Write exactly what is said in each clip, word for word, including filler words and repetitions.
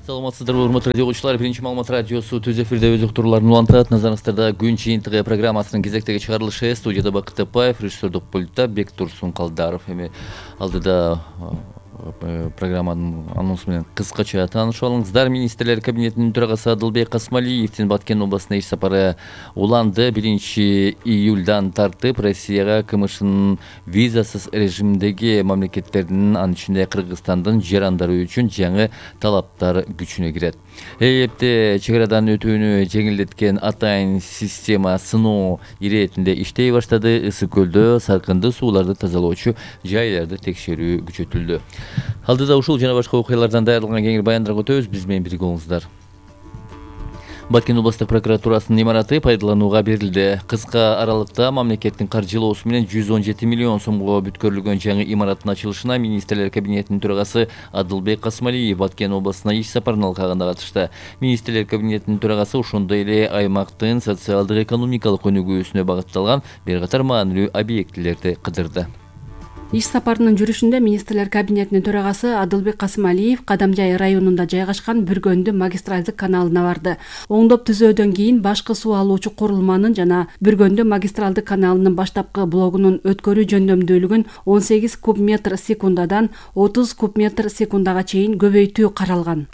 Саламатсыздарбы, урматтуу радио окуучулар. Биринчи маалымат радиосу түз эфирде өз уктурууларын улантат. Назарыңыздарда күн жыйынтыгы программасынын кезектеги чыгарылышы. Студияда Бакыт Тапаев, режиссердук пультта Бектурсун Калдаров. Эми алдыда программанын анонсу менен кыскача таанышып алыңыздар. Министрлер кабинетинин төрагасы Адылбек Касмалиевдин Баткен областына иш сапары уланды. биринчи июльдан тартып Россияга КМШнын визасыз режимдеги мамлекеттердин, анын ичинде Кыргызстандын жер андары үчүн жаңы талаптар күчүнө кирет. Эепте чек арадан өтүүнү жеңилдеткен атайын система сыноо иретинде иштей баштады. Ысык көлдө саркынды сууларды тазалоочу жайларды текшерүү күчөтүлдү. Алдыда ушул жана башка окуялардан даярдалган кеңири баяндар өтөбүз. Биз менен бирге болуңуздар. Баткен областык прокуратурасынын имараты пайдаланууга берилди. Кыска аралыкта мамлекеттин каржылоосу менен жүз он жети миллион сомго бүткөрүлгөн жаңы имараттын ачылышына министрлер кабинетинин төрагасы Адылбек Касмалиев Баткен областына иш сапарын алкагында катышты. Министрлер кабинетинин төрагасы ошондой эле аймактын социалдык экономикалык өнүгүүсүнө багытталган бир катар маанилүү объектилерди кыдырды. Иш сапарынын жүрүшүндө министрлер кабинетинин төрагасы Адылбек Касмалиев Кадамжай районунда жайгашкан Бүргөндү магистралдык каналына барды. Оңдоп түзөөдөн кийин башкы суу алуучу курулманын жана Бүргөндү магистралдык каналынын баштапкы блогунун өткөрүү жөндөмдүүлүгүн он сегиз куб метр секундадан отуз куб метр секундага чейин көбөйтүү каралган.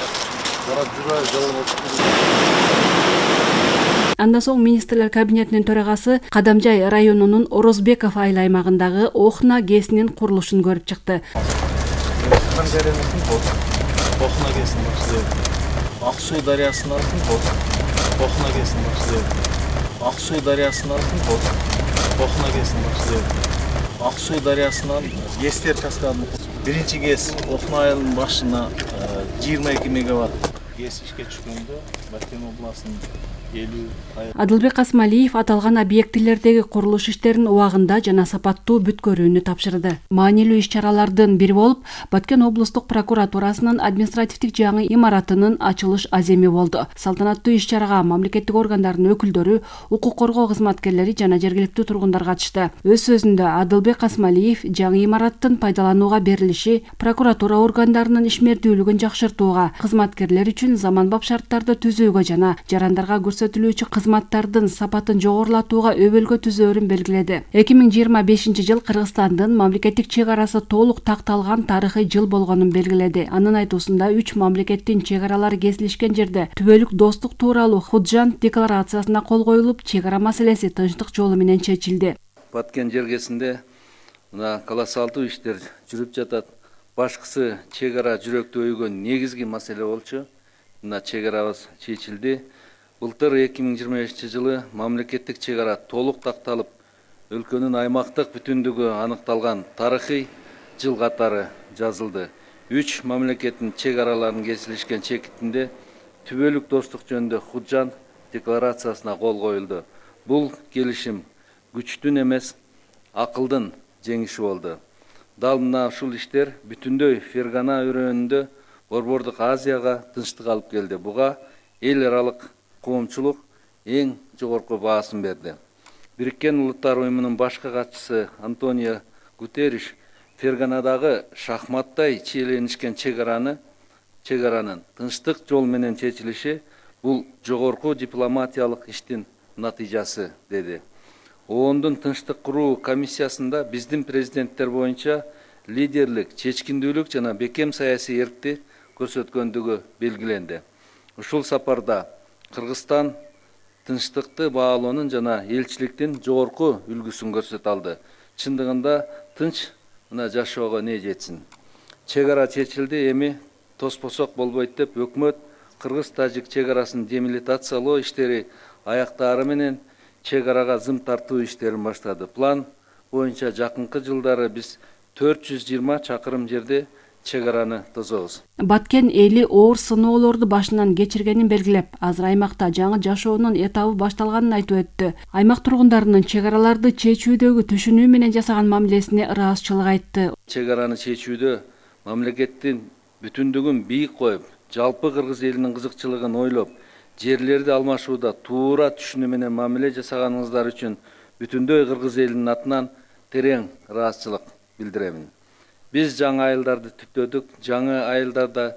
Андан соң министрлер кабинетинин төрагасы Кадамжай районунун Орозбеков айыл аймагындагы Охна ГЭСинин курулушун көрүп чыкты. Охна ГЭСин баштайт. Ак суу дарыясынын артын бот. Охна ГЭСин баштайт. Ак суу дарыясынын артын бот. Охна ГЭСин баштайт. Ак суу дарыясынан ГЭСтер каскадын биринчи ГЭС Охна айылынын башына жыйырма эки мегаватт ГЭС ишке түшкөндө Баткен областынын Адылбек Касмалиев аталган объектилердеги курулуш иштерин убагында жана сапаттуу бүткөрүүнү тапшырды. Маанилүү иш-чаралардын бири болуп Баткен облустук прокуратурасынын административдик жаңы имаратынын ачылыш аземи болду. Салтанаттуу иш-чарага мамлекеттик органдардын өкүлдөрү, укук коргоо кызматкерлери жана жергиликтүү тургундар катышты. Өз сөзүндө Адылбек Касмалиев жаңы имараттын пайдаланууга берилиши прокуратура органдарынын ишмердүүлүгүн жакшыртууга, кызматкерлер үчүн заманбап шарттарды түзүүгө жана жарандарга көрсөтүлүүчү кызматтардын сапатын жогорулатууга өбөлгө түзөөрүн белгиледи. эки миң жыйырма бешинчи жыл Кыргызстандын мамлекеттик чек арасы толук такталган тарыхый жыл болгонун белгиледи. Анын айтуусунда үч мамлекеттин чек аралары кесилишкен жерде түбөлүк достук тууралуу Худжан декларациясына кол коюлуп, чек ара маселеси тынчтык жолу менен чечилди. Баткен жергесинде мына колоссалдуу иштер жүрүп жатат. Башкысы чек ара жүрөктү өйгөн негизги маселе болчу. Мына чек арабыз чечилди. Былтыр эки миң жыйырма бешинчи жылы мамлекеттик чек ара толук такталып, өлкөнүн аймактык бүтүндүгү аныкталган тарыхый жыл катары жазылды. Үч мамлекеттин чек араларынын кесилишкен чекитинде түбөлүк достук жөнүндө Худжан декларациясына кол коюлду. Бул келишим күчтүн эмес, акылдын жеңиши болду. Дал мына ушул иштер бүтүндөй Фергана өрөөнүндө Борбордук Азияга тынчтык алып келди. Буга эл аралык коомчулук эң жогорку баасын берди. Бириккен Улуттар уюмунун башкы катчысы Антонио Гутерриш Ферганадагы шахматтай чиеленишкен чек араны, чек аранын тынчтык жол менен чечилиши бул жогорку дипломатиялык иштин натыйжасы деди. ООНдун тынчтык куруу комиссиясында биздин президенттер боюнча лидерлик, чечкиндүүлүк жана бекем саясий эркти көрсөткөндүгү белгиленди. Ушул сапарда Кыргызстан тынчтыкты баалоонун жана элчиликтин жогорку үлгүсүн көрсөтө алды. Чындыгында тынч мына жашоого не жетсин. Чек ара чечилди, эми тоспосок болбойт деп өкмөт Кыргыз-Тажик чек арасын демилитациялоо иштери аяктаары менен чек арага зым тартуу иштерин баштады. План боюнча жакынкы жылдары биз төрт жүз жыйырма чакырым жерде чек араны тозобуз. Баткен эли оор сыноолорду башынан кечиргенин белгилеп, азыр аймакта жаңы жашоонун этабы башталганын айтып өттү. Аймак тургундарынын чек араларды чечүүдөгү түшүнүү менен жасаган мамилесине ыраазычылык айтты. Чек араны чечүүдө мамлекеттин бүтүндүгүн бийик коюп, жалпы кыргыз элинин кызыкчылыгын ойлоп, жерлерди алмашууда туура түшүнүү менен мамиле жасаганыңыздар үчүн бүтүндөй кыргыз элинин атынан терең ыраазычылык билдиремин. Биз жаңы айылдарды түптөдүк, жаңы айылдарда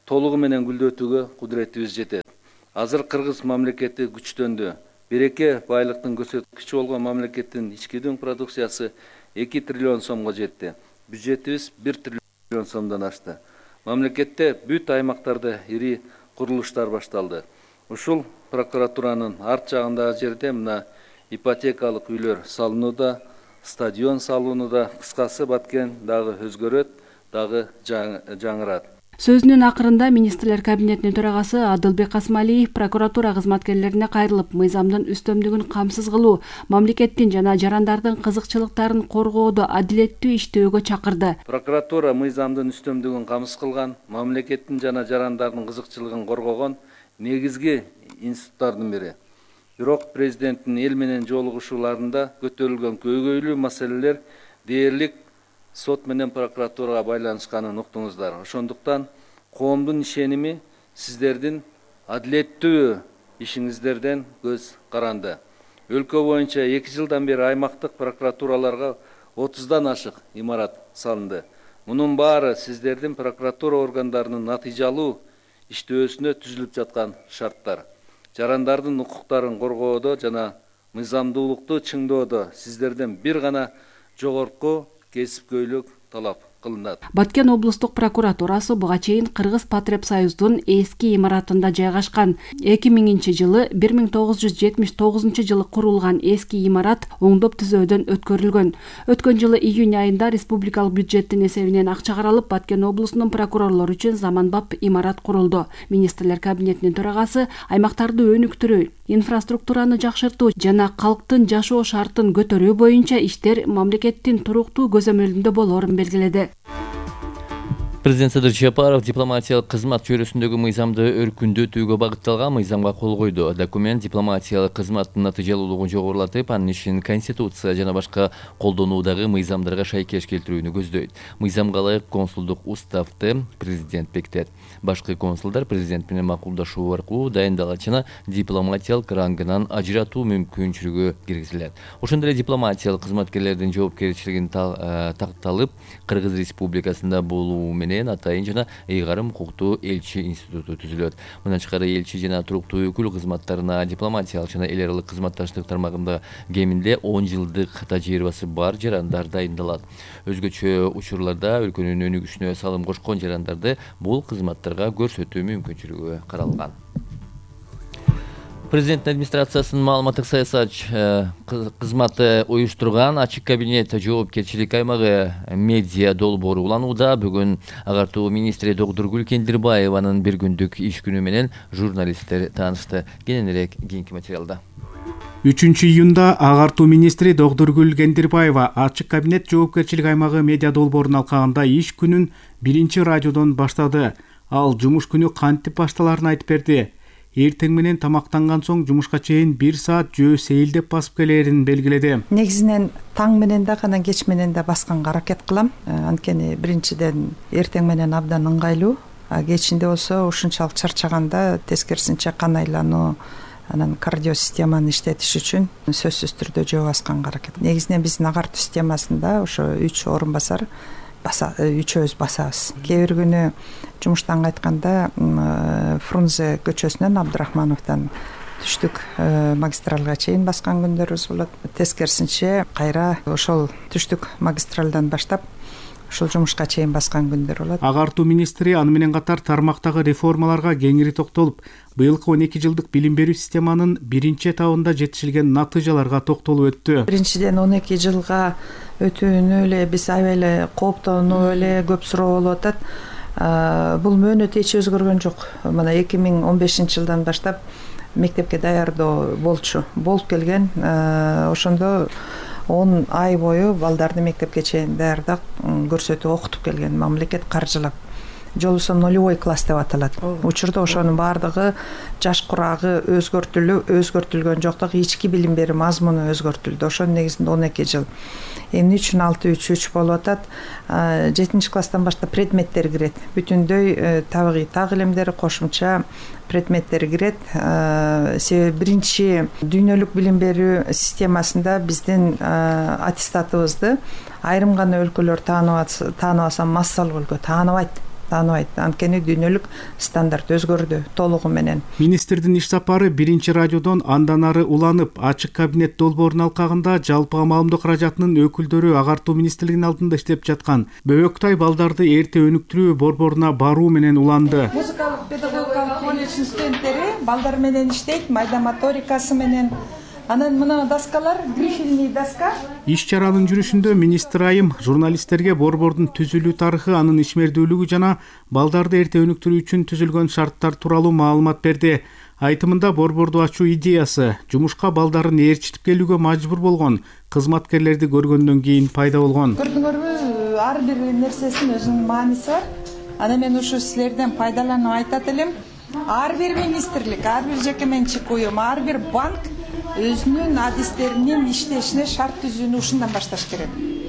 толугу менен гүлдөтүүгө кудуретибиз жетет. Азыр Кыргыз мамлекети күчтөндү. Береке байлыктын көрсөткүчү болгон мамлекеттин ички дүң продукциясы эки триллион сомго жетти. Бюджетибиз бир триллион сомдон ашты. Мамлекетте бүт аймактарда ири курулуштар башталды. Ушул прокуратуранын арт жагындагы жерде мына ипотекалык үйлөр салынууда, стадион салынууда, кыскасы Баткен дагы өзгөрөт, дагы жаңырат. Сөзүнүн акырында министрлер кабинетинин төрагасы Адылбек Касмалиев прокуратура кызматкерлерине кайрылып, мыйзамдын үстөмдүгүн камсыз кылуу, мамлекеттин жана жарандардын кызыкчылыктарын коргоодо адилеттүү иштөөгө чакырды. Прокуратура мыйзамдын үстөмдүгүн камсыз кылган, мамлекеттин жана жарандардын кызыкчылыгын коргогон негизги институттардын бири. Бирок президенттин эл менен жолугушууларында көтөрүлгөн көйгөйлүү маселелер дээрлик сот менен прокуратурага байланышканын уктуңуздар. Ошондуктан коомдун ишеними сиздердин адилеттүү ишиңиздерден көз каранды. Өлкө боюнча эки жылдан бери аймактык прокуратураларга отуздан ашык имарат салынды. Мунун баары сиздердин прокуратура органдарынын натыйжалуу иштөөсүнө түзүлүп жаткан шарттар. Жарандардын укуктарын коргоодо жана мыйзамдуулукту чыңдоодо сиздерден бир гана жогорку кесипкөйлүк талап кылынат. Баткен облустук прокуратурасы буга чейин Кыргыз Потребсоюздун эски имаратында жайгашкан. эки миңинчи жылы бир миң тогуз жүз жетимиш тогузунчу жылы курулган эски имарат оңдоп түзөөдөн өткөрүлгөн. Өткөн жылы июнь айында республикалык бюджеттин эсебинен акча каралып, Баткен облусунун прокурорлору үчүн заманбап имарат курулду. Министрлер кабинетинин төрагасы аймактарды өнүктүрүү, инфраструктураны жакшыртуу жана калктын жашоо шартын көтөрүү боюнча иштер мамлекеттин туруктуу көзөмөлүндө болоорун белгиледи. Президент Садыр Жапаров дипломатиялык кызмат чөйрөсүндөгү мыйзамды өркүндөтүүгө багытталган мыйзамга кол койду. Документ дипломатиялык кызматтын натыйжалуулугун жогорулатып, анын ишин конституция жана башка колдонуудагы мыйзамдарга шайкеш келтирүүнү көздөйт. Мыйзамга ылайык консулдук уставды президент бекитет. Башкы консулдар президент менен макулдашуу аркылуу дайындалат жана дипломатиялык рангынан ажыратуу мүмкүнчүлүгү киргизилет. Ошондой эле дипломатиялык кызматкерлердин жоопкерчилигин такталып, Кыргыз Республикасында болуу менен атайын жана ыйгарым укуктуу элчи институту түзүлөт. Мындан тышкары элчи жана туруктуу өкүл кызматтарына дипломатиялык жана эл аралык кызматташтык тармагында кеминде он жылдык тажрыйбасы бар жарандар дайындалат. Өзгөчө учурларда өлкөнүн өнүгүшүнө салым кошкон жарандарды бул кызматтарга көрсөтүү мүмкүнчүлүгү каралган. Президент администрациясынын маалыматтык саясат кызматы уюштурган ачык кабинет жоопкерчилик аймагы медиа долбоору уланууда. Бүгүн агартуу министри Догдургүл Кендирбаеванын бир күндүк иш күнү менен журналисттер таанышты. Кененирээк кийинки материалда. үчүнчү июнда агартуу министри Догдургүл Кендирбаева ачык кабинет жоопкерчилик аймагы медиа долбоорун алкагында иш күнүн биринчи радиодон баштады. Ал жумуш күнү кантип башталаарын айтып берди. Эртең менен тамактанган соң жумушка чейин бир саат жөө сейилдеп басып келерин белгиледи. Негизинен таң менен да кана кеч менен да басканга аракет кылам. Анткени биринчиден эртең менен абдан ыңгайлуу, а кечинде болсо ушунчалык чарчаганда тескерисинче кан айлануу, анан кардио системаны иштетиш үчүн сөзсүз түрдө жөө басканга аракет. Негизинен биздин агартуу системасында ошо үч орун басар баса үчөөбүз басабыз. Кээ бир күнү жумуштан кайтканда Фрунзе көчөсүнөн Абдырахмановдон түштүк магистралга чейин баскан күндөрүбүз болот. Тескерисинче кайра ошол түштүк магистралдан баштап ушул жумушка чейин баскан күндөр болот. Агартуу министри аны менен катар тармактагы реформаларга кеңири токтолуп, быйылкы он эки жылдык билим берүү системанын биринчи этабында жетишилген натыйжаларга токтолуп өттү. Биринчиден он эки жылга өтүүнү эле биз аябай эле кооптонуп эле көп суроо болуп атат. Бул мөөнөт эч өзгөргөн жок. Мына эки миң он бешинчи жылдан баштап мектепке даярдоо болчу. Болуп келген. Ошондо он ай бою балдарды мектепке чейин даярдап көрсөтүп окутуп келген мамлекет каржылап. Жолусу нулевой класс деп аталат. Учурда ошонун баардыгы жаш курагы өзгөртүлүп, өзгөртүлгөн жок, ички билим берүү мазмуну өзгөртүлдү. Ошонун негизинде он эки жыл. Эмне үчүн алты үч үч болуп атат? жетинчи класстан баштап предметтер кирет. Бүтүндөй табигый так илимдер, кошумча предметтер кирет. Себеби биринчи дүйнөлүк билим берүү системасында биздин аттестатыбызды айрым гана өлкөлөр тааныбаса массалык өлкө тааныбайт. тааныбайт. Анткени дүйнөлүк стандарт өзгөрдү толугу менен. Министрдин иш сапары биринчи радиодон андан ары уланып, ачык кабинет долбоорунун алкагында жалпыга маалымдоо каражатынын өкүлдөрү агартуу министрлигинин алдында иштеп жаткан Бөбөктай балдарды эрте өнүктүрүү борборуна баруу менен уланды. Музыкалык педагогикалык колледждин студенттери балдар менен иштейт, майда моторикасы менен. Анан мына доскалар грифельный доска. Иш-чаранын жүрүшүндө министр айым журналисттерге борбордун түзүлүү тарыхы, анын ишмердүүлүгү жана балдарды эрте өнүктүрүү үчүн түзүлгөн шарттар тууралуу маалымат берди. Айтымында борборду ачуу идеясы жумушка балдарын ээрчитип келүүгө мажбур болгон кызматкерлерди көргөндөн кийин пайда болгон. Көрдүңөрбү, ар бир нерсесинин өзүнүн мааниси бар. Аны мен ушу силерден пайдаланып айтат элем. Ар бир министрлик, ар бир жеке менчик уюм, ар бир банк өзүнүн адистеринин иштешине шарт түзүүнү ушундан башташ керек.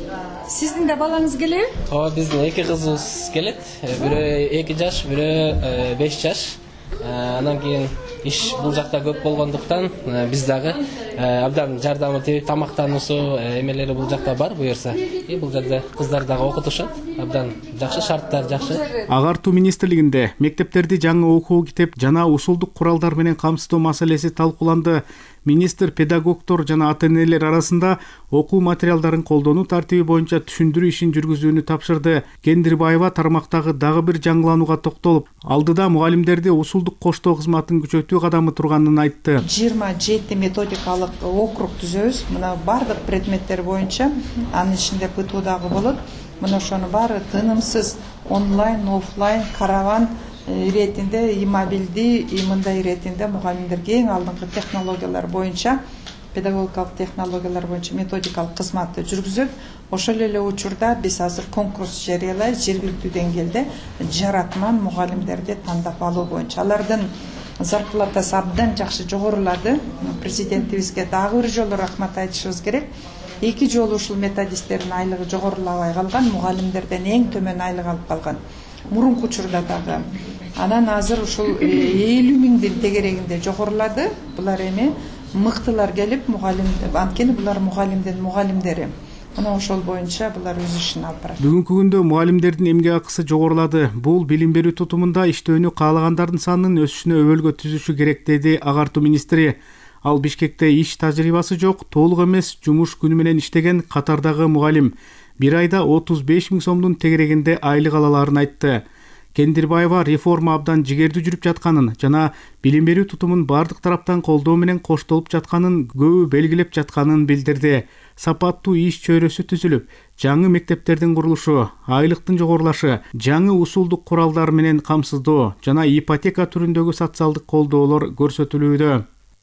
Сиздин да балаңыз келеби? Ооба, биздин эки кызыбыз келет. Бирөө эки жаш, бирөө беш жаш. Анан кийин иш бул жакта көп болгондуктан биз дагы абдан жардамы тийип, тамактануусу эмелери бул жакта бар буюрса. И бул жерде кыздар дагы окутушат. Абдан жакшы шарттар, жакшы. Агартуу министрлигинде мектептерди жаңы окуу китеп жана усулдук куралдар менен камсыздоо маселеси талкууланды. Министр педагогдор жана ата-энелер арасында окуу материалдарын колдонуу тартиби боюнча түшүндүрүү ишин жүргүзүүнү тапшырды. Кендирбаева тармактагы дагы бир жаңыланууга токтолуп, алдыда мугалимдерди усулдук коштоо кызматын күчөтүү кадамы турганын айтты. жыйырма жети методикалык округ түзөбүз. Мына бардык предметтер боюнча, анын ичинде ПТУ дагы болот. Мына ошонун баары тынымсыз онлайн, офлайн, караван иретинде, и мобилди, и мындай иретинде мугалимдерге эң алдыңкы технологиялар боюнча, педагогикалык технологиялар боюнча методикалык кызматты жүргүзөт. Ошол эле учурда биз азыр конкурс жарыялайбыз жергиликтүү деңгээлде жаратман мугалимдерди тандап алуу боюнча. Алардын зарплатасы абдан жакшы жогорулады. Президентибизге дагы бир жолу рахмат айтышыбыз керек. Эки жолу ушул методисттердин айлыгы жогорулабай калган, мугалимдерден эң төмөн айлык алып калган. Мурунку учурда дагы. Анан азыр ушул элүү миңдин тегерегинде жогорулады. Булар эми мыктылар келип мугалим, анткени булар мугалимдин мугалимдери. Мына ошол боюнча булар өз ишин алып барат. Бүгүнкү күндө мугалимдердин эмгек акысы жогорулады. Бул билим берүү тутумунда иштөөнү каалагандардын санынын өсүшүнө өбөлгө түзүшү керек, деди агартуу министри. Ал Бишкекте иш тажрыйбасы жок, толук эмес жумуш күнү менен иштеген катардагы мугалим бир айда отуз беш миң сомдун тегерегинде айлык алаларын айтты. Кендирбаева реформа абдан жигердүү жүрүп жатканын жана билим берүү тутумун бардык тараптан колдоо менен коштолуп жатканын көбү белгилеп жатканын билдирди. Сапаттуу иш чөйрөсү түзүлүп, жаңы мектептердин курулушу, айлыктын жогорулашы, жаңы усулдук куралдар менен камсыздоо жана ипотека түрүндөгү социалдык колдоолор көрсөтүлүүдө.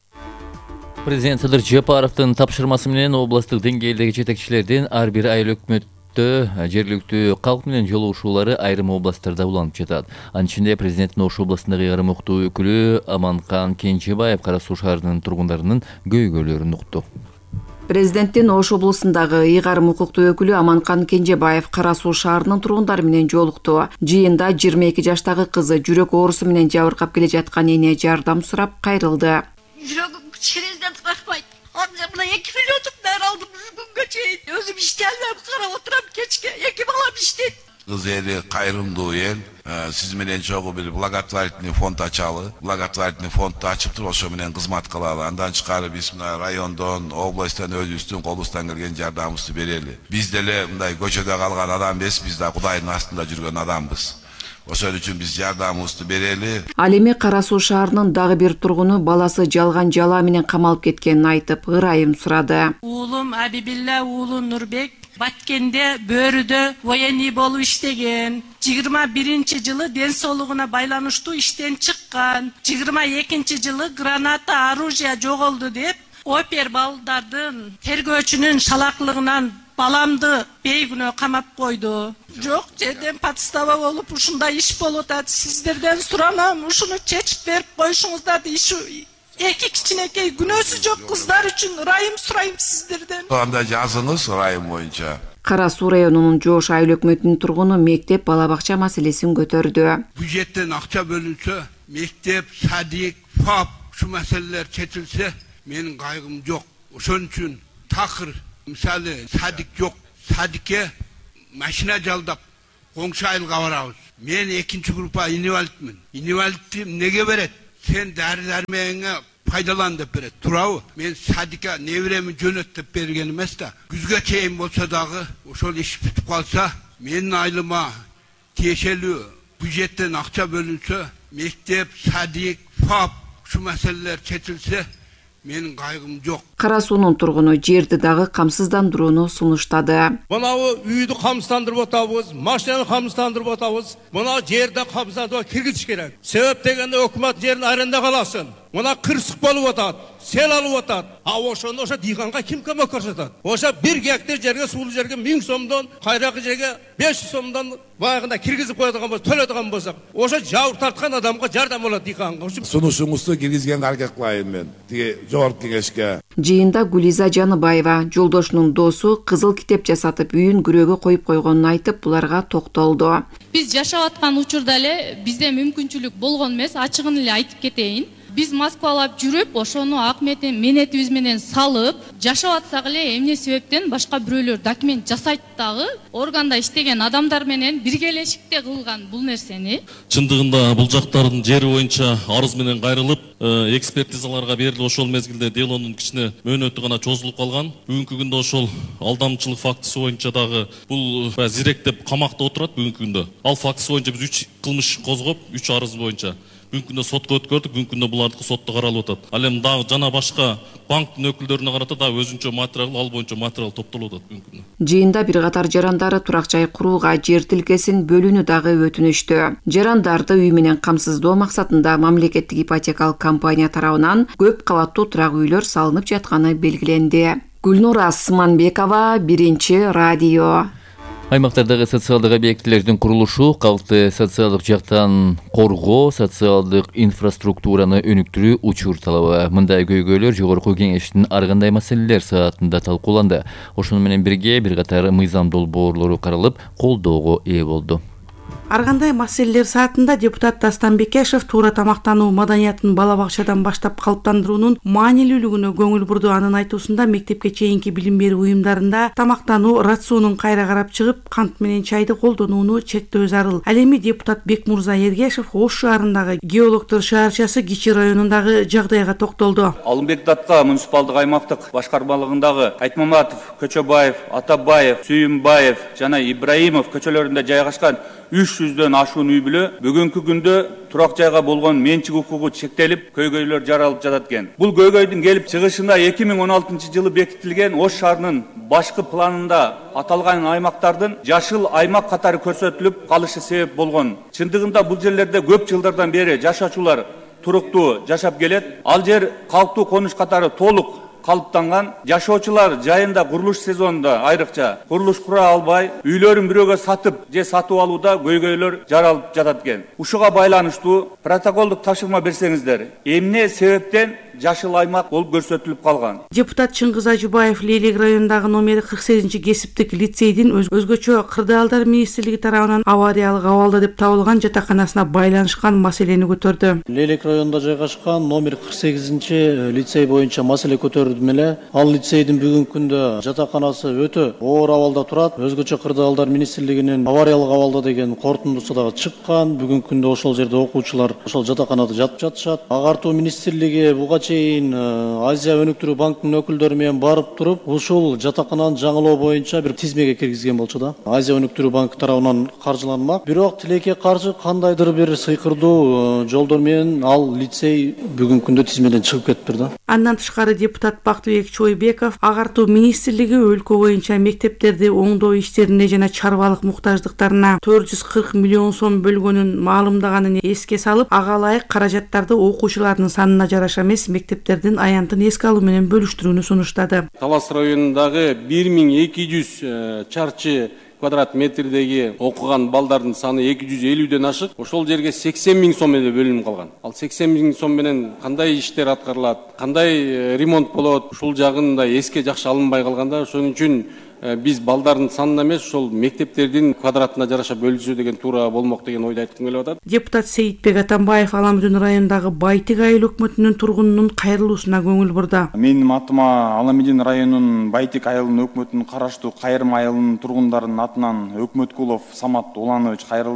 Президент Садыр Жапаровдун тапшырмасы менен областтык деңгээлдеги жетекчилердин ар бир айыл өкмөттө жергиликтүү калк менен жолугушуулары айрым областтарда уланып жатат. Анын ичинде президенттин Ош областындагы айрым уктуу өкүлү Аманкан Кенжебаев Кара Суу шаарынын тургундарынын көйгөйлөрүн укту. Президенттин Ош облусундагы ыйгарым укуктуу өкүлү Аманкан Кенжебаев Кара Суу шаарынын тургундары менен жолукту. Жыйында жыйырма эки жаштагы кызы жүрөк оорусу менен жабыркап келе жаткан эне жардам сурап кайрылды. Жүрөгүм кичинеден барбайт. Анда мына эки миллиондук дары алдым күнгө чейин. Өзүм иштелмем, карап отурам кечке. Эки балам иштейт. Кыз эли кайрымдуу эл. Сиз менен чогуу бир благотворительный фонд ачалы. Благотворительный фондду ачып туруп ошо менен кызмат кылалы. Андан тышкары биз мына райондон, областтан өзүбүздүн колубуздан келген жардамыбызды берели. Биз деле мындай көчөдө калган адам эмес, биз да Кудайдын астында жүргөн адамбыз. Ошол үчүн биз жардамыбызды берели. Ал эми Кара Суу шаарынын дагы бир тургуну баласы жалган жала менен камалып кеткенин айтып, ырайым сурады. Уулум Абибилла уулу Нурбек Баткенде бөрүдө военный болуп иштеген. жыйырма биринчи жылы ден соолугуна байланыштуу иштен чыккан. жыйырма экинчи жылы граната, оружие жоголду деп опер балдардын тергөөчүнүн шалаклыгынан баламды бейгүнөө камап койду. Жок жерден подстава болуп ушундай иш болуп атат. Сиздерден суранам, ушуну чечип берип коюшуңуздар дейши. Эки кичинекей күнөөсү жок кыздар үчүн ырайым сурайм сиздерден. Анда жазыңыз ырайым боюнча. Кара Суу районунун Жоош айыл өкмөтүнүн тургуну мектеп бала бакча маселесин көтөрдү. Бюджеттен акча бөлүнсө, мектеп, садик, фап ушу маселелер чечилсе, менин кайгым жок. Ошон үчүн такыр мисалы садик жок, садикке машина жалдап коңшу айылга барабыз. Мен экинчи группа инвалидмин. Инвалидти эмнеге берет? Сен дары-дармегиңе пайдалан деп берет. Туурабы? Мен садикка неберемди жөнөт деп берген эмес да. Күзгө чейин болсо дагы ошол иш бүтүп калса, менин айлыма тиешелүү бюджеттен акча бөлүнсө, мектеп, садик, фап şu meseleler çetilse менин кайгым жок. Кара суунун тургуну жерди дагы камсыздандырууну сунуштады. Мынау үйдү камсыздандырып атабыз, машинаны камсыздандырып атабыз. Мына жерде камсыздандырып киргизиш керек. Себеп дегенде өкмөт жерин аренда каласын. Мына кырсык болуп атат, сел алып атат. А ошондо ошо дыйганга ким көмөк көрсөтөт? Ошо бир гектар жерге, суулуу жерге миң сомдон, кайракы жерге беш жүз сомдон баягында киргизип коёдуган болсо, төлөдүгөн болсок, ошо жабыр тарткан адамга жардам болот дыйганга. Сунушуңузду киргизгенге аракет кылайын мен. Тиги жогорку кеңешке. Жыйында Гулиза Жаныбаева жолдошунун досу кызыл китеп жасатып үйүн күрөөгө коюп койгонун айтып, буларга токтолду. Биз жашап аткан учурда эле бизде мүмкүнчүлүк болгон эмес, ачыгын эле айтып кетейин. Биз Москвалап жүрүп, ошону акметин менетибиз менен салып, жашап атсак эле эмне себептен башка бирөөлөр документ жасайт дагы, органда иштеген адамдар менен биргелешикте кылган бул нерсени. Чындыгында бул жактардын жери боюнча арыз менен кайрылып, экспертизаларга берилип, ошол мезгилде делонун кичине мөөнөтү гана чозулуп калган. Бүгүнкү күндө ошол алдамчылык фактысы боюнча дагы бул зиректеп камакта отурат бүгүнкү күндө. Ал фактысы боюнча биз үч кылмыш козгоп, үч арыз боюнча бүгүнкү күндө сотко өткөрдүк, бүгүнкү күндө булардыкы сотто каралып атат. Ал эми дагы жана башка банктын өкүлдөрүнө карата дагы өзүнчө материал, ал боюнча материал топтолуп атат бүгүнкү күндө. Жыйында бир катар жарандары турак жай курууга жер тилкесин бөлүүнү дагы өтүнүштү. Жарандарды үй менен камсыздоо максатында мамлекеттик ипотекалык компания тарабынан көп кабаттуу турак үйлөр салынып жатканы белгиленди. Гүлнура Асманбекова, Биринчи радио. Аймактардагы социалдык объектилердин курулушу, калкты социалдык жактан коргоо, социалдык инфраструктураны өнүктүрүү учур талабы. Мындай көйгөйлөр жогорку кеңештин ар кандай маселелер саатында талкууланды. Ошону менен бирге бир катар мыйзам долбоорлору каралып, колдоого ээ болду. Ар кандай маселелер саатында депутат Дастан Бекешев туура тамактануу маданиятын бала бакчадан баштап калыптандыруунун маанилүүлүгүнө көңүл бурду. Анын айтуусунда мектепке чейинки билим берүү уюмдарында тамактануу рационун кайра карап чыгып, кант менен чайды колдонууну чектөө зарыл. Ал эми депутат Бекмурза Ергешев Ош шаарындагы геологдор шаарчасы Кичи районундагы жагдайга токтолду. Алымбек Датка муниципалдык аймактык башкармалыгындагы Айтмаматов, Көчөбаев, Атабаев, Сүйүмбаев жана Ибраимов көчөлөрүндө жайгашкан үч жүздөн ашуун үй бүлө бүгүнкү күндө турак жайга болгон менчик укугу чектелип, көйгөйлөр жаралып жатат экен. Бул көйгөйдүн келип чыгышына эки миң он алтынчы жылы бекитилген Ош шаарынын башкы планында аталган аймактардын жашыл аймак катары көрсөтүлүп калышы себеп болгон. Чындыгында бул жерлерде көп жылдардан бери жашачулар туруктуу жашап келет. Ал жер калктуу конуш катары толук калыптанган. Жашоочулар жайында курулуш сезонунда айрыкча курулуш кура албай, үйлөрүн бирөөгө сатып же сатып алууда көйгөйлөр жаралып жатат экен. Ушуга байланыштуу протоколдук тапшырма берсеңиздер, эмне себептен жашыл аймак болуп көрсөтүлүп калган? Депутат Чыңгыз Ажыбаев Лейлек районундагы номери кырк сегизинчи кесиптик лицейдин өзгөчө кырдаалдар министрлиги тарабынан авариялык абалда деп табылган жатаканасына байланышкан маселени көтөрдү. Лейлек районунда жайгашкан номер кырк сегизинчи лицей боюнча маселе көтөрүлдү эле. Ал лицейдин бүгүнкү күндө жатаканасы өтө оор абалда турат. Өзгөчө кырдаалдар министрлигинин авариялык абалда деген корутундусу дагы чыккан. Бүгүнкү күндө ошол жерде окуучулар ошол жатаканада жатып жатышат. Агартуу министрлиги буга чейин Азия өнүктүрүү банкынын өкүлдөрү менен барып туруп, ушул жатакананы жаңылоо боюнча бир тизмеге киргизген болчу да. Азия өнүктүрүү банкы тарабынан каржыланмак. Бирок тилекке каршы кандайдыр бир сыйкырдуу жолдор менен ал лицей бүгүнкү күндө тизмеден чыгып кетиптир да. Андан тышкары депутат Бактыбек Чойбеков агартуу министрлиги өлкө боюнча мектептерди оңдоо иштерине жана чарбалык муктаждыктарына төрт жүз кырк миллион сом бөлгөнүн маалымдаганын эске салып, ага ылайык каражаттарды окуучулардын санына жараша эмес мектептердин аянтын эске алуу менен бөлүштүрүүнү сунуштады. Талас районундагы бир миң эки жүз чарчы квадрат метрдеги окуган балдардын саны эки жүз элүүдөн ашык. Ошол жерге сексен миң сом эле бөлүнүп калган. Ал сексен миң сом менен кандай иштер аткарылат, кандай ремонт болот, ушул жагында эске жакшы алынбай калганда, ошон үчүн биз балдардын санына эмес, ошол мектептердин квадратына жараша бөлүнсө деген туура болмок деген ойду айткым келип атат. Депутат Сейитбек Атамбаев Аламүдүн районундагы Байтик айыл өкмөтүнүн тургунунун кайрылуусуна көңүл бурду. Менин атыма Аламүдүн районунун Байтик айылынын өкмөтүнүн караштуу Кайрым айылынын тургундарынын атынан Өкмөткулов Самат Уланович кайрылды.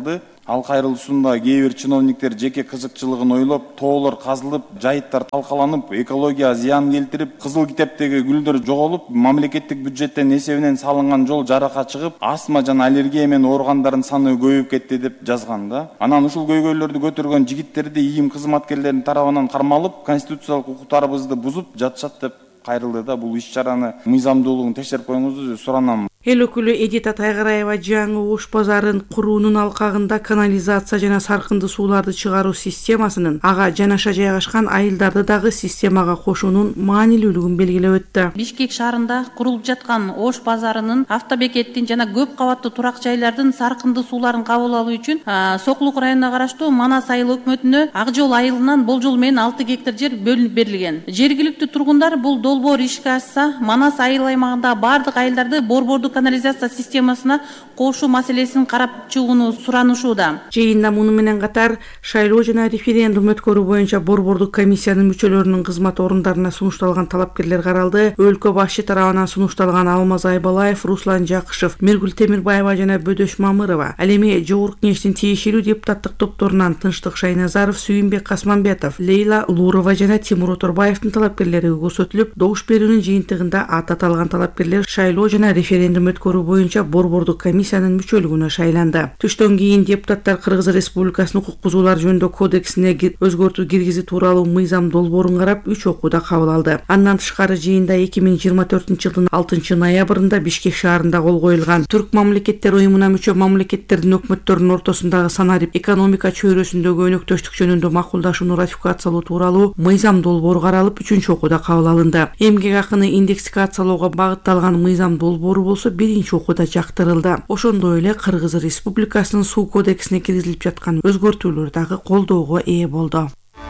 Ал кайрылуусунда кээ бир чиновниктер жеке кызыкчылыгын ойлоп, тоолор казылып, жайыттар талкаланып, экология зыян келтирип, кызыл китептеги гүлдөр жоголуп, мамлекеттик бюджеттен эсебинен салынган жол жаракка чыгып, астма жана аллергия менен ооругандардын саны көбөйүп кетти деп жазган да. Анан ушул көйгөйлөрдү көтөргөн жигиттерди ийим кызматкерлердин тарабынан кармалып, конституциялык укуктарыбызды бузуп жатышат деп кайрылды да. Бул иш чараны мыйзамдуулугун текшерип коюңузду деп суранам. Эл өкүлү Эдита Тайгараева жаңы Ош базарын куруунун алкагында канализация жана саркынды сууларды чыгаруу системасынын ага жанаша жайгашкан айылдарды дагы системага кошуунун маанилүүлүгүн белгилеп өттү. Бишкек шаарында курулуп жаткан Ош базарынын автобекеттин жана көп кабаттуу турак жайлардын саркынды сууларын кабыл алуу үчүн Сокулук районуна караштуу Манас айыл өкмөтүнө Ак жол айылынан болжол менен алты гектар жер бөлүнүп берилген. Жергиликтүү тургундар бул долбоор ишке ашса, Манас айыл аймагындагы бардык айылдарды борбордук канализация системасына кошуу маселесин карап чыгууну суранышууда. Жыйында муну менен катар шайлоо жана референдум өткөрүү боюнча борбордук комиссиянын мүчөлөрүнүн кызмат орундарына сунушталган талапкерлер каралды. Өлкө башчы тарабынан сунушталган Алмаз Айбалаев, Руслан Жакышев, Миргүл Темирбаева жана Бөдөш Мамырова, ал эми жогорку кеңештин тиешелүү депутаттык топторунан Тынчтык Шайназаров, Сүйүнбек Касманбетов, Лейла Улурова жана Тимур Оторбаевдин талапкерлери көрсөтүлүп, добуш берүүнүн жыйынтыгында ат аталган талапкерлер шайлоо жана референдум өткөрүү боюнча борбордук комиссиянын мүчөлүгүнө шайланды. Түштөн кийин депутаттар Кыргыз Республикасынын укук бузуулар жөнүндө кодексине өзгөртүү киргизүү тууралуу мыйзам долбоорун карап үч окууда кабыл алды. Андан тышкары жыйында эки миң жыйырма төртүнчү жылдын алтынчы ноябрында Бишкек шаарында кол коюлган Түрк мамлекеттер уюмуна мүчө мамлекеттердин өкмөттөрүнүн ортосундагы санарип экономика чөйрөсүндөгү өнөктөштүк жөнүндө макулдашууну ратификациялоо тууралуу мыйзам долбоору каралып үчүнчү окууда кабыл алынды. Эмгек акыны индексикациялоого багытталган мыйзам долбоору болсо биринчи окууда жактырылды. Ошондой эле Кыргыз Республикасынын суу кодексине киргизилип жаткан өзгөртүүлөр дагы колдоого ээ болду.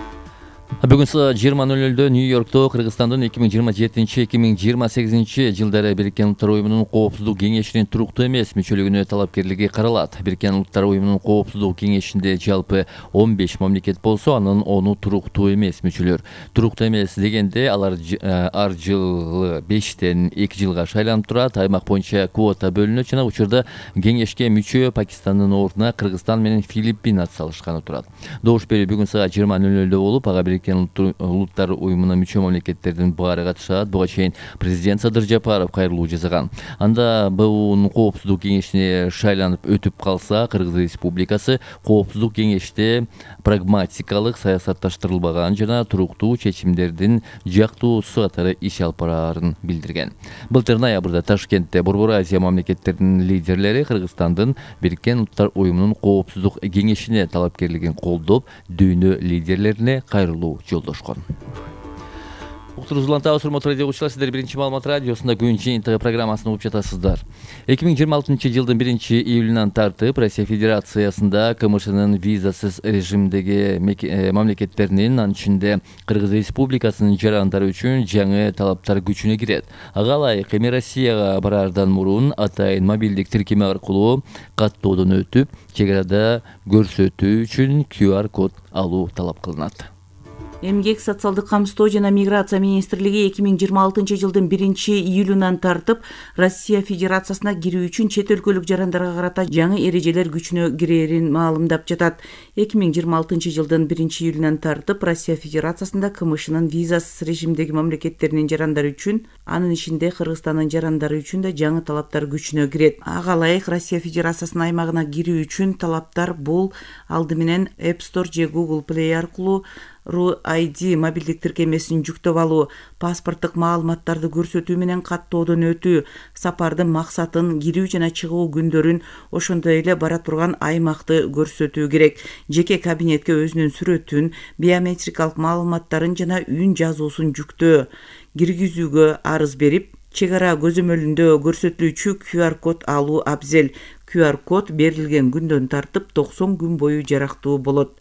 Бүгүн саат жыйырма ноль нолдо Нью-Йоркто Кыргызстандын эки миң жыйырма жетинчи эки миң жыйырма сегизинчи жылдары Бириккен Улуттар уюмунун коопсуздук кеңешинин туруктуу эмес мүчөлүгүнө талапкерлиги каралат. Бириккен Улуттар уюмунун коопсуздук кеңешинде жалпы он беш мамлекет болсо, анын ону туруктуу эмес мүчөлөр. Туруктуу эмес дегенде алар ар жылы бештен эки жылга шайланып турат. Аймак боюнча квота бөлүнөт жана учурда кеңешке мүчө Пакистандын ордуна Кыргызстан менен Филиппин атсалышканы турат. Добуш берүү бүгүн саат жыйырма ноль нолдо болуп, ага Бириккен Улуттар уюмуна мүчө мамлекеттердин баары катышат. Буга чейин президент Садыр Жапаров кайрылуу жасаган. Анда БУнун коопсуздук кеңешине шайланып өтүп калса, Кыргыз Республикасы коопсуздук кеңеште прагматикалык саясатташтырылбаган жана туруктуу чечимдердин жактуусу катары иш алып бараарын билдирген. Былтыр ноябрда Ташкентте Борбор Азия мамлекеттеринин лидерлери Кыргызстандын Бириккен Улуттар уюмунун коопсуздук кеңешине талапкерлигин колдоп, дүйнө лидерлерине кайрылуу жолдошкон. Уктурузулантабыз, урматтуу радио угуучулар, сиздер биринчи маалымат радиосунда күн жыйынтыгы программасын угуп жатасыздар. эки миң жыйырма алтынчы жылдын биринчи июлунан тартып Россия Федерациясында КМШнын визасыз режимдеги мамлекеттеринин, анын ичинде Кыргыз Республикасынын жарандары үчүн жаңы талаптар күчүнө кирет. Ага ылайык эми Россияга бараардан мурун атайын мобилдик тиркеме аркылуу каттоодон өтүп, чек арада көрсөтүү үчүн ку ар код алуу талап кылынат. Эмгек, социалдык камсыздоо жана миграция министрлиги эки миң жыйырма алтынчы жылдын биринчи июлунан тартып Россия Федерациясына кирүү үчүн чет өлкөлүк жарандарга карата жаңы эрежелер күчүнө кирерин маалымдап жатат. эки миң жыйырма алтынчы жылдын биринчи июлунан тартып Россия Федерациясында КМШнын визасыз режимдеги мамлекеттеринин жарандары үчүн, анын ичинде Кыргызстандын жарандары үчүн да жаңы талаптар күчүнө кирет. Ага ылайык Россия Федерациясынын аймагына кирүү үчүн талаптар бул алды менен App Store же Google Play аркылуу ру ай ди мобилдик тиркемесин жүктөп алуу, паспорттук маалыматтарды көрсөтүү менен каттоодон өтүү, сапардын максатын, кирүү жана чыгуу күндөрүн, ошондой эле бара турган аймакты көрсөтүү керек. Жеке кабинетке өзүнүн сүрөтүн, биометрикалык маалыматтарын жана үн жазуусун жүктөө, киргизүүгө арыз берип, чек ара көзөмөлүндө көрсөтүлүүчү ку ар код алуу абзел. ку ар код берилген күндөн тартып токсон күн бою жарактуу болот.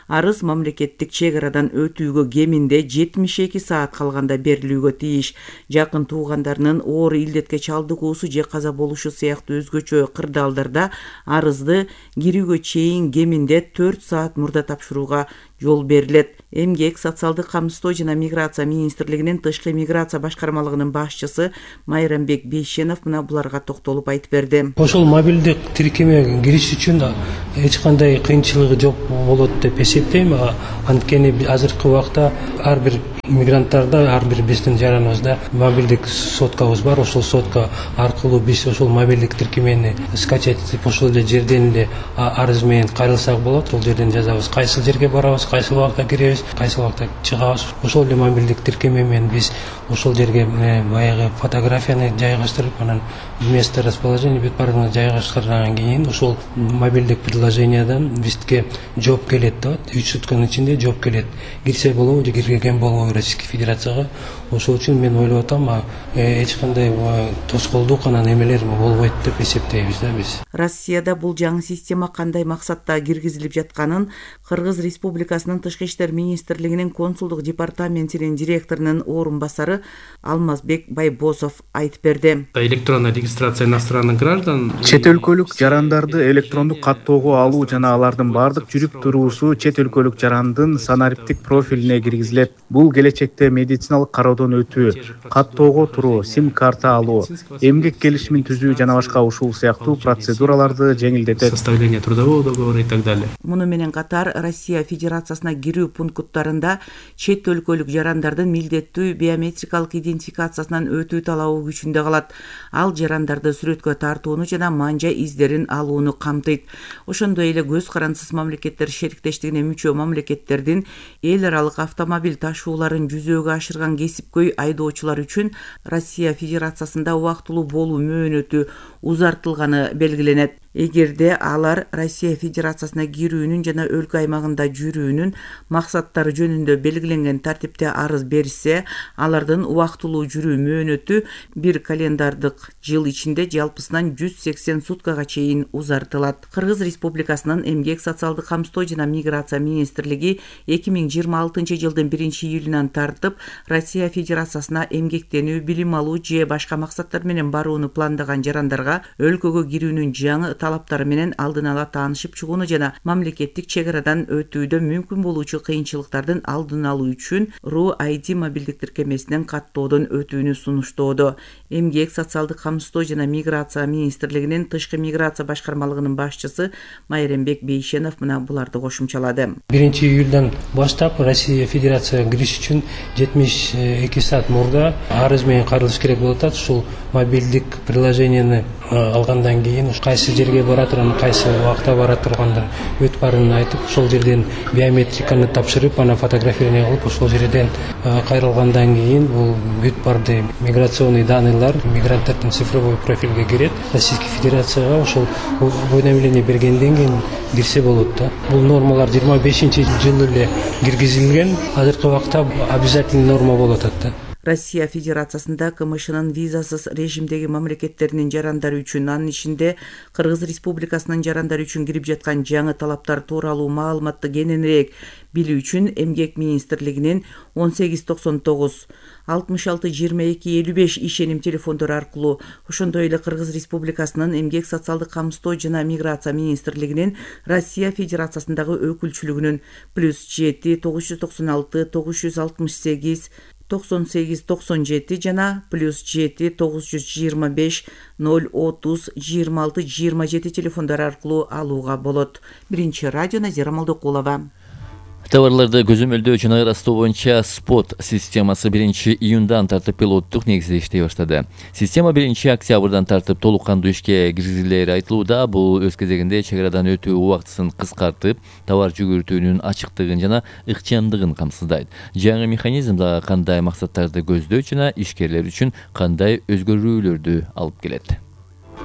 арыз мамлекеттик чек арадан өтүүгө кеминде жетимиш эки саат калганда берилүүгө тийиш. Жакын туугандарынын оор илдетке чалдыгуусу же каза болушу сыяктуу өзгөчө кырдаалдарда арызды кирүүгө чейин кеминде төрт саат мурда тапшырууга жол берилет. Эмгек, социалдык камсыздоо жана миграция министрлигинин тышкы миграция башкармалыгынын башчысы Майрамбек Бейшенов мына буларга токтолуп айтып берди. Ошол мобилдик тиркемеге кириш үчүн эч кандай кыйынчылыгы жок болот деп эсептейм. Анткени азыркы убакта ар бир мигранттарда, ар бир биздин жараныбызда мобилдик соткабыз бар. Ошол сотка аркылуу биз ошол мобилдик тиркемени скачать этип, ошол эле жерден эле арыз менен кайрылсак болот. Ошол жерден жазабыз, кайсыл жерге барабыз, кайсыл убакта киребиз, кайсыл убакта чыгабыз. Ошол эле мобилдик тиркеме менен биз ошол жерге баягы фотографияны жайгаштырып, анан место расположения бет баарына жайгаштыргандан кийин ошол мобилдик приложениядан бизге жооп келет да, үч сутканын ичинде жооп келет. Кирсе болобу же кирген болобу Российской Федерацияга. Ошол үчүн мен ойлоп атам, эч кандай тоскоолдук анан эмелер болбойт деп эсептейбиз да биз. Россияда бул жаңы система кандай максатта киргизилип жатканын Кыргыз Республикасынын Тышкы иштер министрлигинин консулдук департаментинин директорунун орун басары Алмазбек Байбосов айтып берди. Электронная регистрация иностранных граждан. Чет өлкөлүк жарандарды электрондук каттоого алуу жана алардын бардык жүрүп туруусу чет өлкөлүк жарандын санариптик профилине киргизилет. Бул келечекте медициналык кароодон өтүү, каттоого туруу, сим карта алуу, эмгек келишимин түзүү жана башка ушул сыяктуу процедураларды жеңилдетет. Составление трудового договора и так далее. Муну менен катар Россия Федерациясына кирүү пункттарында чет өлкөлүк жарандардын милдеттүү биометрикалык идентификациясынан өтүү талабы күчүндө калат. Ал жарандарды сүрөткө тартууну жана манжа издерин алууну камтыйт. Ошондой эле көз карансыз мамлекеттер шериктештигине мүчө мамлекеттердин эл аралык автомобиль ташууларын жүзөгө ашырган кесипкөй айдоочулар үчүн Россия Федерациясында убактылуу болуу мөөнөтү узартылганы белгиленет. Эгерде алар Россия Федерациясына кирүүнүн жана өлкө аймагында жүрүүнүн максаттары жөнүндө белгиленген тартипте арыз берсе, алардын убактылуу жүрүү мөөнөтү бир календардык жыл ичинде жалпысынан жүз сексен суткага чейин узартылат. Кыргыз Республикасынын Эмгек, социалдык камсыздоо жана миграция министрлиги эки миң жыйырма алтынчы жылдын биринчи июлунан тартып Россия Федерациясына эмгектенүү, билим алуу же башка максаттар менен барууну пландаган жарандарга өлкөгө кирүүнүн жаңы талаптары менен алдын ала таанышып чыгууну жана мамлекеттик чек арадан өтүүдө мүмкүн болуучу кыйынчылыктардын алдын алуу үчүн РУ ай ди мобилдик тиркемесинен каттоодон өтүүнү сунуштоодо. Эмгек, социалдык камсыздоо жана миграция министрлигинин тышкы миграция башкармалыгынын башчысы Майрамбек Бейшенов мына буларды кошумчалады. биринчи июлдан баштап Россия Федерацияга кириш үчүн жетимиш эки саат мурда арыз менен кайрылыш керек болуп атат. Ушул мобилдик приложенияны алгандан кийин кайсы жерге бара турган, кайсы убакта бара тургандар өтүп барын айтып, ошол жерден биометриканы тапшырып, ана фотографирование кылып, ошол жерден кайрылгандан кийин бул бүт барды миграционный данныйлар мигранттардын цифровой профилге кирет. Российской Федерацияга ошол уведомление бергенден кийин кирсе болот да. Бул нормалар жыйырма бешинчи жылы эле киргизилген. Азыркы убакта обязательный норма болуп атат да. Россия Федерациясында КМШнын визасыз режимдеги мамлекеттеринин жарандары үчүн, анын ичинде Кыргыз Республикасынын жарандары үчүн кирип жаткан жаңы талаптар тууралуу маалыматты кененирээк билүү үчүн Эмгек министрлигинин он сегиз токсон тогуз алтымыш алты жыйырма эки элүү беш ишеним телефондору аркылуу, ошондой эле Кыргыз Республикасынын Эмгек, социалдык камсыздоо жана миграция министрлигинин Россия Федерациясындагы өкүлчүлүгүнүн плюс жети тогуз жүз токсон алты тогуз жүз алтымыш сегиз токсон сегиз токсон жети жана плюс жети тогуз жүз жыйырма беш ноль отуз жыйырма алты жыйырма жети телефондору аркылуу алууга болот. Биринчи радио Назира Молдокулова. Товарларды көзөмөлдөө үчүн айырастоо боюнча спот системасы биринчи июндан тартып пилоттук негизде иштей баштады. Система биринчи октябрдан тартып толук кандуу ишке киргизилери айтылууда. Бул өз кезегинде чек арадан өтүү убактысын кыскартып, товар жүгүртүүнүн ачыктыгын жана ыкчамдыгын камсыздайт. Жаңы механизм дагы кандай максаттарды көздөө жана ишкерлер үчүн кандай өзгөрүүлөрдү алып келет.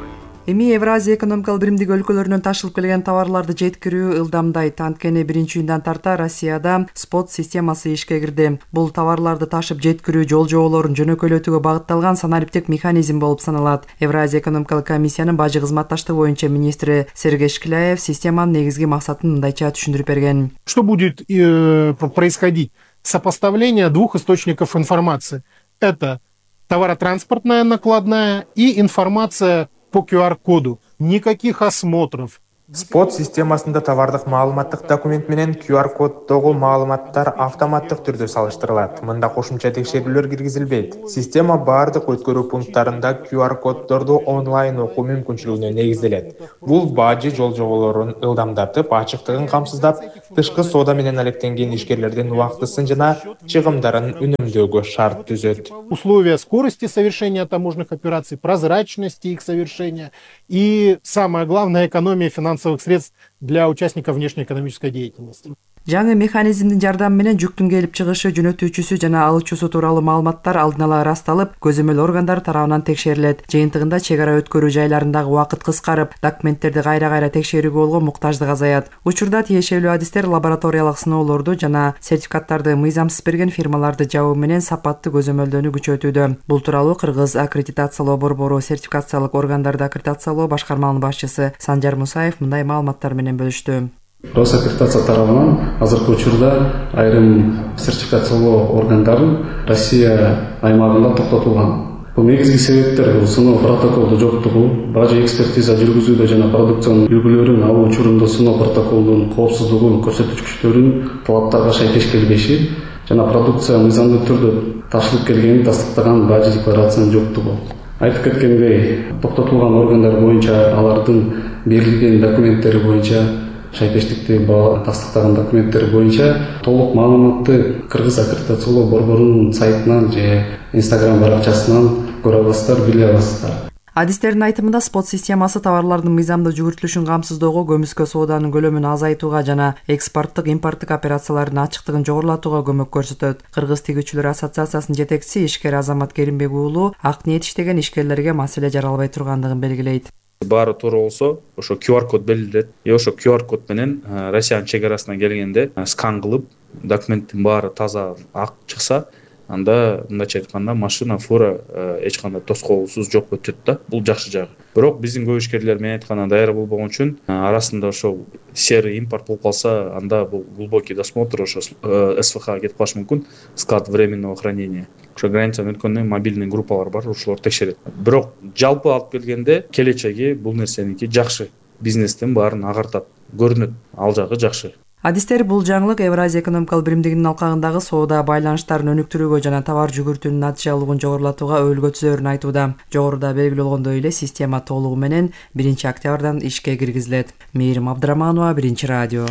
Эми Евразия экономикалык биримдиги өлкөлөрүнөн ташылып келген товарларды жеткирүү ылдамдайт. Анткени биринчи июндан тарта Россияда спот системасы ишке кирди. Бул товарларды ташып жеткирүү жол жоболорун жөнөкөйлөтүүгө багытталган санариптик механизм болуп саналат. Евразия экономикалык комиссиянын бажы кызматташтыгы боюнча министри Сергей Шкляев системанын негизги максатын мындайча түшүндүрүп берген. Что будет э, происходить? Сопоставление двух источников информации. Это товаротранспортная накладная и информация по ку ар коду. Никаких осмотров. Спот системасында товардык маалыматтык документ менен ку ар коддогу маалыматтар автоматтык түрдө салыштырылат. Мында кошумча текшерүүлөр киргизилбейт. Система бардык өткөрүү пункттарында ку ар коддорду онлайн окуу мүмкүнчүлүгүнө негизделет. Бул бажы жол жоболорун ылдамдатып, ачыктыгын камсыздап, тышкы соода менен алектенген ишкерлердин убактысын жана чыгымдарын үнөмдөөгө шарт түзөт. Условия скорости совершения таможенных операций, прозрачности их совершения и, самое главное, экономия финансовых средств для участников внешнеэкономической деятельности. Жаңы механизмдин жардамы менен жүктүн келип чыгышы, жөнөтүүчүсү жана алуучусу тууралуу маалыматтар алдын ала ырасталып, көзөмөл органдар тарабынан текшерилет. Жыйынтыгында чек ара өткөрүү жайларындагы убакыт кыскарып, документтерди кайра-кайра текшерүүгө болгон муктаждык азаят. Учурда тиешелүү адистер лабораториялык сыноолорду жана сертификаттарды мыйзамсыз берген фирмаларды жабуу менен сапаттуу көзөмөлдөөнү күчөтүүдө. Бул тууралуу Кыргыз аккредитациялоо борбору сертификациялык органдарды аккредитациялоо башкарманын башчысы Санжар Мусаев мындай маалыматтар менен бөлүштү. Росаккредитация тарабынан азыркы учурда айрым сертификациялоо органдары Россия аймагында токтотулган. Бул негизги себептер бул сыноо протоколду жоктугу, бажы экспертиза жүргүзүүдө жана продукциянын үлгүлөрүн алуу учурунда сыноо протоколдун коопсуздугун көрсөткүчтөрүнүн талаптарга шайкеш келбеши жана продукция мыйзамдуу түрдө ташылып келгенин тастыктаган бажы декларациянын жоктугу. Айтып кеткендей, токтотулган органдар боюнча алардын берилген документтери боюнча шайкештикти тастыктаган документтер боюнча толук маалыматты Кыргыз аккредитациялоо борборунун сайтынан же Instagram баракчасынан көрө аласыздар, биле аласыздар. Адистердин айтымында спот системасы товарлардын мыйзамдуу жүгүртүлүшүн камсыздоого, көмүскө сооданын көлөмүн азайтууга жана экспорттук, импорттук операциялардын ачыктыгын жогорулатууга көмөк көрсөтөт. Кыргыз тигүүчүлөр ассоциациясынын жетекчиси ишкер Азамат Керимбек уулу ак ниет иштеген ишкерлерге маселе жаралбай тургандыгын белгилейт. Баары туура болсо, ошо ку ар код белгилет. И ошо ку ар код менен Россиянын чек арасына келгенде скан кылып, документтин баары таза ак чыкса, анда мындайча айтканда машина, фура эч кандай тоскоолсуз жок өтөт да. Бул жакшы жагы. Бирок биздин көп ишкерлер мен айтканда даяр болбогон үчүн арасында ошо серый импорт болуп калса, анда бул глубокий досмотр ошо эс вэ ха кетип калышы мүмкүн, склад временного хранения. Ошо границадан өткөндөн мобильный группалар бар, ошолор текшерет. Бирок жалпы алып келгенде келечеги бул нерсеники жакшы. Бизнестин баарын агартат, көрүнөт, ал жагы жакшы. Адистер бул жаңылык Евразия экономикалык биримдигинин алкагындагы соода байланыштарын өнүктүрүүгө жана товар жүгүртүүнүн натыйжалуулугун жогорулатууга өбөлгө түзөрүн айтууда. Жогоруда белгилүү болгондой эле система толугу менен биринчи октябрдан ишке киргизилет. Мээрим Абдыраманова, Биринчи радио.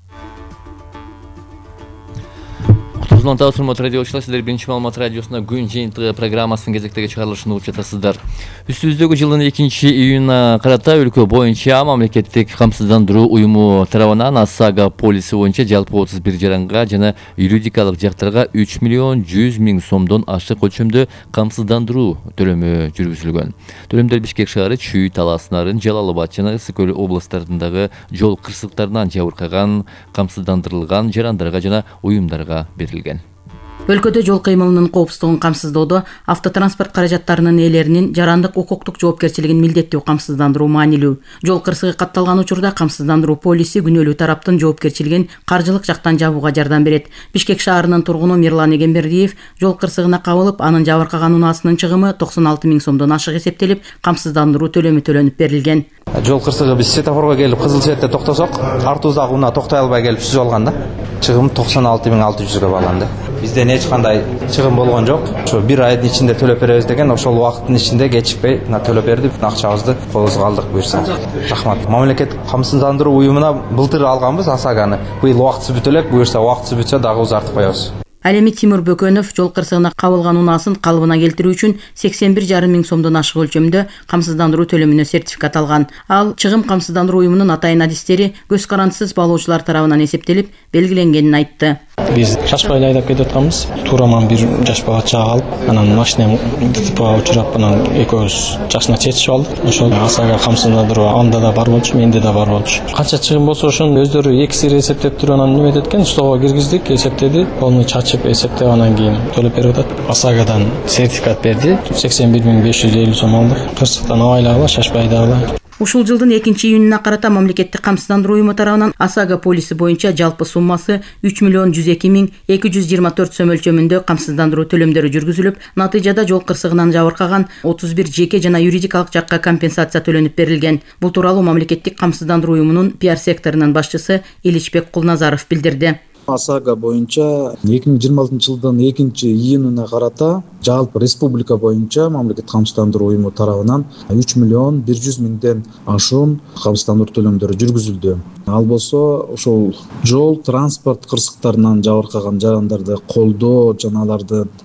Кутузулантабыз, урматтуу радиочулар, сиздер Биринчи маалымат радиосуна күн жыйынтыгы программасынын кезектеги чыгарылышын угуп жатасыздар. Үстүбүздөгү жылдын экинчи июнуна карата өлкө боюнча мамлекеттик камсыздандыруу уюму тарабынан ОСАГО полиси боюнча жалпы отуз бир жаранга жана юридикалык жактарга үч миллион жүз миң сомдон ашык өлчөмдө камсыздандыруу төлөмү жүргүзүлгөн. Төлөмдөр Бишкек шаары, Чүй, Талас, Нарын, Жалал Абад жана Ысык көл областарындагы жол кырсыктарынан жабыркаган, камсыздандырылган жарандарга жана уюмдарга берилген. Өлкөдө жол кыймылынын коопсуздугун камсыздоодо автотранспорт каражаттарынын ээлеринин жарандык укуктук жоопкерчилигин милдеттүү камсыздандыруу маанилүү. Жол кырсыгы катталган учурда камсыздандыруу полиси күнөөлүү тараптын жоопкерчилигин каржылык жактан жабууга жардам берет. Бишкек шаарынын тургуну Мирлан Эгембердиев жол кырсыгына кабылып, анын жабыркаган унаасынын чыгымы токсон алты миң сомдон ашык эсептелип, камсыздандыруу төлөмү төлөнүп берилген. Жол кырсыгы биз светофорго келип кызыл светте токтосок, артыбыздагы унаа токтой албай келип сүзүп алган да. Чыгым токсон алты миң алты жүзгө багланды. Бизден эч кандай чыгым болгон жок. Ошо бир айдын ичинде төлөп беребиз деген, ошол убакыттын ичинде кечикпей төлөп бердик. Акчабызды колубузга алдык буюрса. Рахмат. Мамлекеттик камсыздандыруу уюмуна былтыр алганбыз ОСАГОны. Быйыл убактысы бүтө элек, буюрса убактысы бүтсө дагы узартып коебуз. Ал эми Тимур Бөкөнов жол кырсыгына кабылган унаасын калыбына келтирүү үчүн сексен бир жарым миң сомдон ашык өлчөмдө камсыздандыруу төлөмүнө сертификат алган. Ал чыгым камсыздандыруу уюмунун атайын адистери көз карандысыз баалоочулар тарабынан эсептелип белгиленгенин айтты. Биз шашпай эле айдап кетип атканбыз. Тураман бир жаш бала чак алып, анан машинем ДТПга учурап, анан экөөбүз жашына чечип алдык. Ошол асага камсыздандыруу анда да бар болчу, менде да бар болчу. Канча чыгым болсо ошону өздөрү эки сири эсептеп туруп анан неме эткен, столго киргиздик, эсептеди, полный чачып эсептеп анан кийин төлөп берип атат. Асагадан сертификат берди. сексен бир миң беш жүз элүү сом алдык. Кырсыктан абайлагыла, шашпай айдагыла. Ушул жылдын экинчи июнуна карата мамлекеттик камсыздандыруу уюму тарабынан ОСАГО полиси боюнча жалпы суммасы үч миллион жүз эки миң эки жүз жыйырма төрт сом өлчөмүндө камсыздандыруу төлөмдөрү жүргүзүлүп, натыйжада жол кырсыгынан жабыркаган отуз бир жеке жана юридикалык жакка компенсация төлөнүп берилген. Бул тууралуу мамлекеттик камсыздандыруу уюмунун пиар секторунун башчысы Иличбек Кулназаров билдирди. ОСАГО боюнча эки миң жыйырма алтынчы жылдын экинчи июнуна карата жалпы республика боюнча мамлекеттик камсыздандыруу уюму тарабынан үч миллион бир жүз миңден ашуун камсыздандыруу төлөмдөрү жүргүзүлдү. Ал болсо ошол жол транспорт кырсыктарынан жабыркаган жарандарды колдоо жана аларды